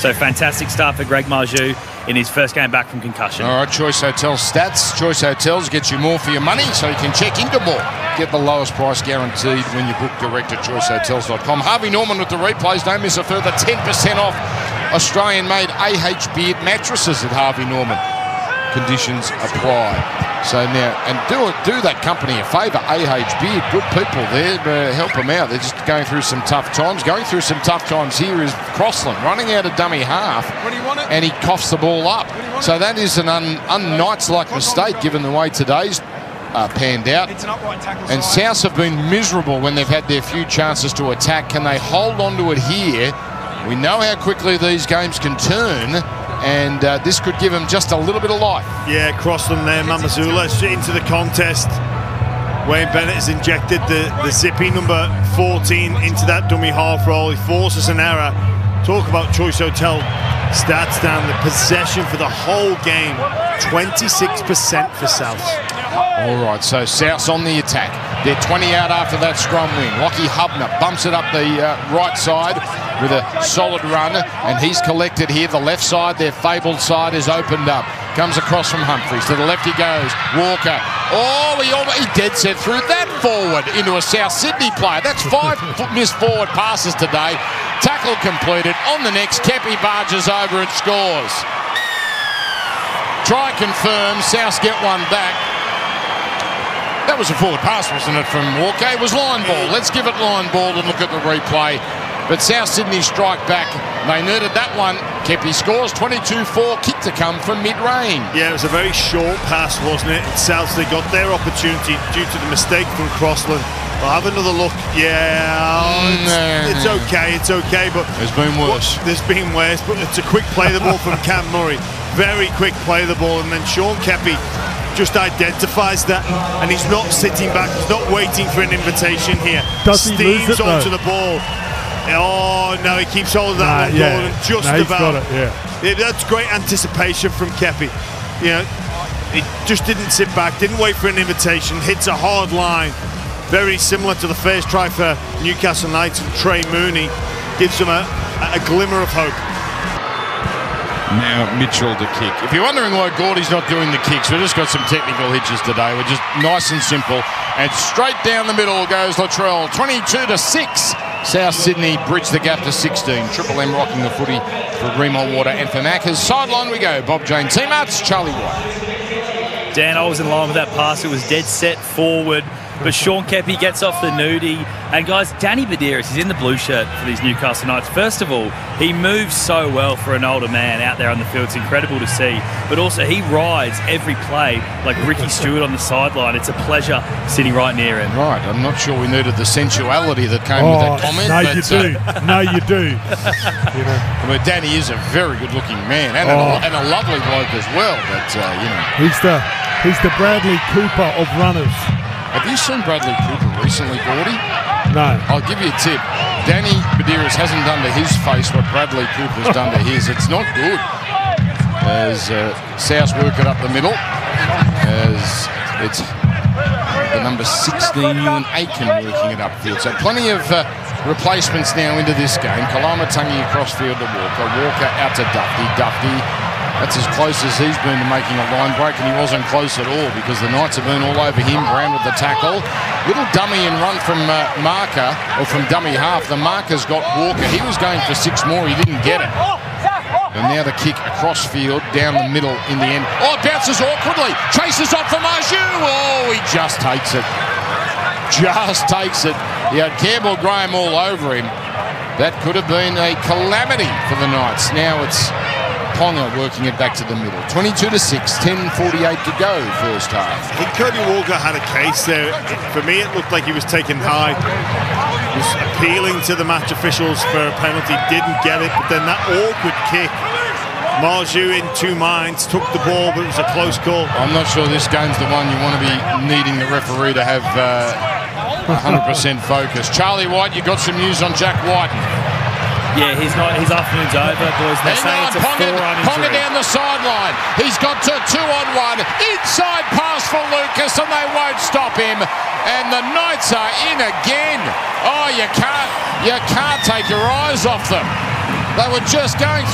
So fantastic start for Greg Marzhew in his first game back from concussion. All right, Choice Hotels stats. Choice Hotels gets you more for your money, so you can check into more. Get the lowest price guaranteed when you book direct at choicehotels.com. Harvey Norman with the replays. Don't miss a further 10% off Australian-made AH Beard mattresses at Harvey Norman. Conditions apply. So now, and do that company a favour, AH Beard, good people there, help them out. They're just going through some tough times. Going through some tough times here is Crossland, running out of dummy half, and he coughs the ball up. So that is an un-Knights-like mistake given the way today's panned out. And South have been miserable when they've had their few chances to attack. Can they hold on to it here? We know how quickly these games can turn. And this could give him just a little bit of life. Yeah, Crossland there, Mamazula into the contest. Wayne Bennett has injected the zippy number 14 into that dummy half roll. He forces an error. Talk about Choice Hotel stats down. The possession for the whole game, 26% for South. All right, so South's on the attack. They're 20 out after that scrum win. Lockie Hubner bumps it up the right side with a solid run, and he's collected here. The left side, their fabled side, is opened up. Comes across from Humphries. To the left he goes. Walker. Oh, he dead set through that forward into a South Sydney player. That's 5 missed forward passes today. Tackle completed. On the next, Kepi barges over and scores. Try confirm. South get one back. That was a forward pass, wasn't it, from Walker? It was line ball. Let's give it line ball and look at the replay. But South Sydney strike back. They needed that one. Kepi scores 22-4. Kick to come from mid-range. Yeah, it was a very short pass, wasn't it? South, they got their opportunity due to the mistake from Crossland. We'll have another look. Yeah, it's okay. It's okay. But there's been worse. There's been worse. But it's a quick play the ball from Cam Murray. Very quick play the ball. And then Sean Kepi just identifies that, and he's not sitting back. He's not waiting for an invitation here. Does he lose it, onto the ball. Oh no, he keeps hold of that ball and just about. Got it, That's great anticipation from Kepi. You know, he just didn't sit back, didn't wait for an invitation. Hits a hard line, very similar to the first try for Newcastle Knights, and Trey Mooney gives them a glimmer of hope. Now Mitchell to kick. If you're wondering why Gordy's not doing the kicks, we've just got some technical hitches today. We're just nice and simple. And straight down the middle goes Latrell. 22-6. South Sydney bridge the gap to 16. Triple M rocking the footy for Greenmore Water and for Macca's. Sideline we go. Bob Jane teammates, Charlie White. Dan, I was in line with that pass. It was dead set forward. But Sean Kepi gets off the nudie. And guys, Danny Badiris is in the blue shirt for these Newcastle Knights. First of all, he moves so well for an older man out there on the field. It's incredible to see. But also, he rides every play like Ricky Stewart on the sideline. It's a pleasure sitting right near him. Right. I'm not sure we needed the sensuality that came with that comment. No, but, you do. No, you do. You know. But Danny is a very good-looking man and a lovely bloke as well. But, you know. He's the Bradley Cooper of runners. Have you seen Bradley Cooper recently, Gordy? No. I'll give you a tip. Danny Badiris hasn't done to his face what Bradley Cooper's done to his. It's not good. As South work it up the middle. As it's the number 16, Ewan Aiken, working it upfield. So plenty of replacements now into this game. Kalamatangi across field to Walker. Walker out to Dufty. Dufty. That's as close as he's been to making a line break, and he wasn't close at all because the Knights have been all over him. Brown with the tackle. Little dummy and run from marker, or from dummy half. The marker's got Walker. He was going for 6 more. He didn't get it. And now the kick across field, down the middle in the end. Oh, it bounces awkwardly. Chases off for Marzhew. Oh, he just takes it. Just takes it. He had Campbell Graham all over him. That could have been a calamity for the Knights. Now it's Ponga working it back to the middle. 22-6, 10:48 to go, first half. I think Cody Walker had a case there. For me, it looked like he was taken high. He was appealing to the match officials for a penalty, didn't get it, but then that awkward kick. Marzhew in 2 minds, took the ball, but it was a close call. I'm not sure this game's the one you want to be needing the referee to have 100% focus. Charlie White, you got some news on Jack White. Yeah, his afternoon's over, boys. They're saying it's a forearm injury. Ponga down the sideline. He's got to 2-on-1. Inside pass for Lucas, and they won't stop him. And the Knights are in again. Oh, you can't take your eyes off them. They were just going